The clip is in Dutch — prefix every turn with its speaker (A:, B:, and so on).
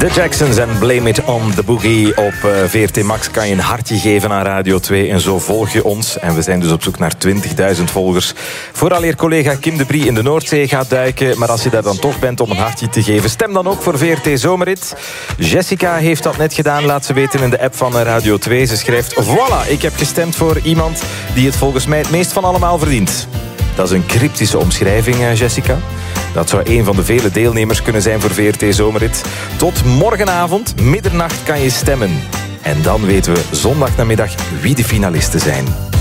A: The Jacksons en Blame It on the Boogie. Op VRT Max kan je een hartje geven aan Radio 2 en zo volg je ons. En we zijn dus op zoek naar 20.000 volgers. Vooraleer collega Kim de Brie in de Noordzee gaat duiken. Maar als je daar dan toch bent om een hartje te geven, stem dan ook voor VRT Zomerrit. Jessica heeft dat net gedaan, laat ze weten in de app van Radio 2. Ze schrijft, voilà, ik heb gestemd voor iemand die het volgens mij het meest van allemaal verdient. Dat is een cryptische omschrijving, Jessica. Dat zou een van de vele deelnemers kunnen zijn voor VRT Zomerrit. Tot morgenavond, middernacht, kan je stemmen. En dan weten we zondagnamiddag wie de finalisten zijn.